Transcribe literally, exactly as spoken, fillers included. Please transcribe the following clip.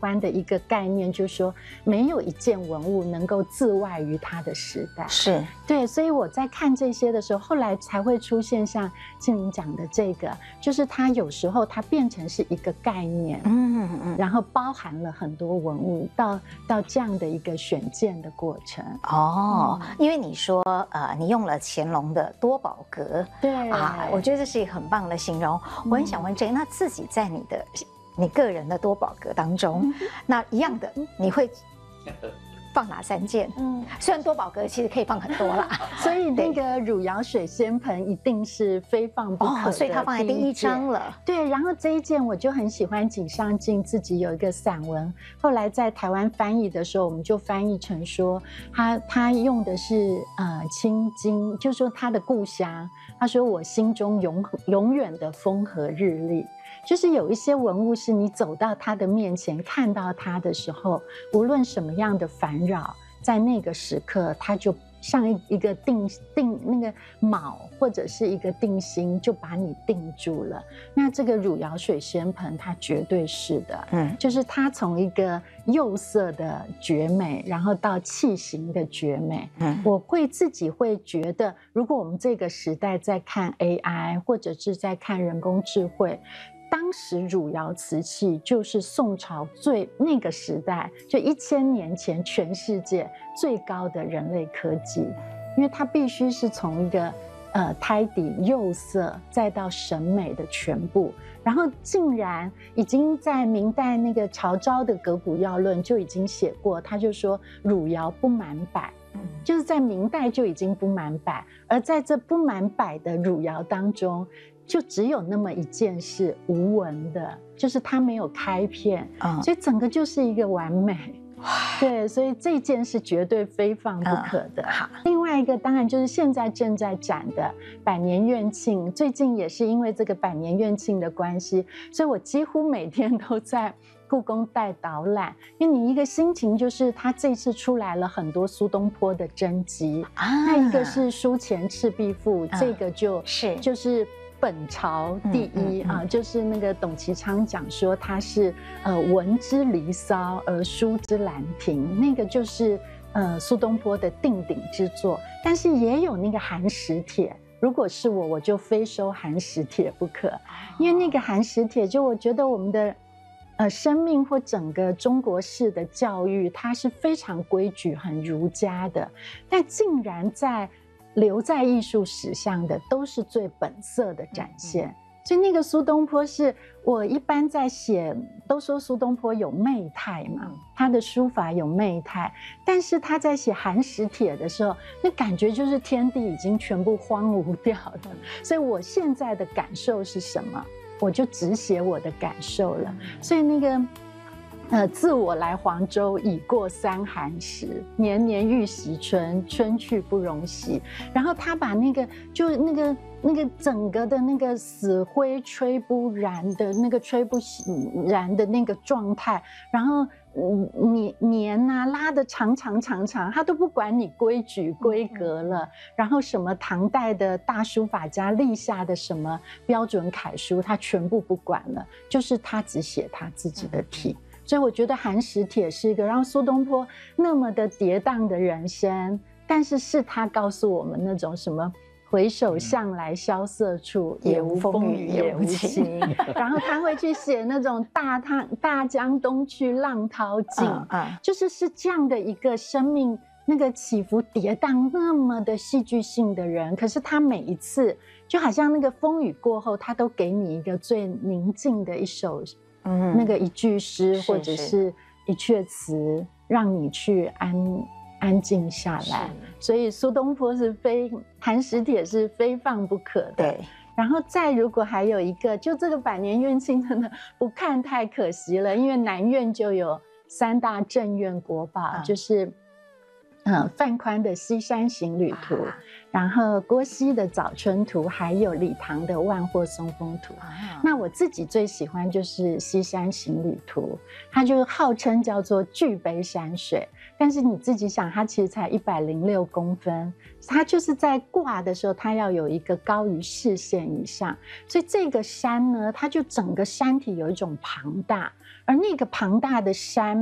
欢的一个概念，就是说没有一件文物能够自外于它的时代。 是对，所以我在看这些的时候，后来才会出现像庆玲讲的这个，就是它有时候它变成是一个概念，嗯嗯，然后包含了很多文物，到到这样的一个选件的过程。 哦，嗯、因为你说呃，你用了乾隆的多宝格， 对啊，我觉得这是一个很棒的形容。嗯、我很想问 J， 那自己在你的你个人的多宝格当中，嗯、那一样的你会放哪三件？嗯，虽然多宝格其实可以放很多啦， 所以那个汝窑水仙盆一定是非放不可的、哦， 所以它放在第一张了。 对，然后这一件我就很喜欢井上靖自己有一个散文，后来在台湾翻译的时候，我们就翻译成说他他用的是呃青金，就说他的故乡，他说我心中永永远的风和日丽。就是有一些文物是你走到它的面前看到它的时候，无论什么样的烦扰，在那个时刻它就像一个定定那个锚或者是一个定心，就把你定住了。那这个汝窑水仙盆它绝对是的，嗯，就是它从一个釉色的绝美，然后到器型的绝美，嗯，我会自己会觉得，如果我们这个时代在看 A I 或者是在看人工智慧，当时汝窑瓷器就是宋朝最那个时代，就一千年前全世界最高的人类科技，因为它必须是从一个呃胎底釉色，再到审美的全部，然后竟然已经在明代那个曹昭的《革古要论》就已经写过，他就说汝窑不满百。就是在明代就已经不满百，而在这不满百的汝窑当中，就只有那么一件是无纹的，就是它没有开片，嗯、所以整个就是一个完美。对，所以这件是绝对非放不可的。嗯、好，另外一个当然就是现在正在展的百年院庆，最近也是因为这个百年院庆的关系，所以我几乎每天都在故宫带导览，因为你一个心情就是他这次出来了很多苏东坡的真迹，啊、那一个是书前赤壁赋，嗯、这个就是就是本朝第一、嗯嗯嗯、啊，就是那个董其昌讲说他是呃文之离骚而书之兰亭，那个就是呃苏东坡的定鼎之作，但是也有那个寒食帖。如果是我，我就非收寒食帖不可，因为那个寒食帖，就我觉得我们的呃生命或整个中国式的教育，它是非常规矩、很儒家的，但竟然在留在艺术史上的都是最本色的展现。嗯、所以那个苏东坡是我一般在写，都说苏东坡有媚态嘛，嗯、他的书法有媚态，但是他在写寒食帖的时候，那感觉就是天地已经全部荒芜掉了。嗯、所以我现在的感受是什么，我就只写我的感受了。嗯、所以那个呃，自我来黄州，已过三寒食。年年欲洗春，春去不容洗。然后他把那个，就那个那个整个的那个死灰吹不燃的那个吹不燃的那个状态，然后年年啊拉得长长长长，他都不管你规矩规格了。然后什么唐代的大书法家立下的什么标准楷书，他全部不管了，就是他只写他自己的题。所以我觉得寒食帖是一个让苏东坡那么的跌宕的人生，但是是他告诉我们那种什么回首向来萧瑟处，也无风雨也无晴。然后他会去写那种大汤大江东去浪淘尽，嗯嗯、就是是这样的一个生命那个起伏跌宕那么的戏剧性的人，可是他每一次就好像那个风雨过后，他都给你一个最宁静的一首。嗯，那个一句诗或者是一阙词，让你去安安静下来。所以苏东坡是非寒食帖是非放不可的。对，然后再如果还有一个，就这个百年院庆真的不看太可惜了，因为南院就有三大镇院国宝，嗯、就是嗯范宽的《西山行旅图》啊，然后郭熙的《早春图》，还有李唐的《万壑松风图》啊。那我自己最喜欢就是《西山行旅图》，它就号称叫做巨杯山水，但是你自己想，它其实才一百零六公分，它就是在挂的时候，它要有一个高于视线以上，所以这个山呢，它就整个山体有一种庞大。 而那个庞大的山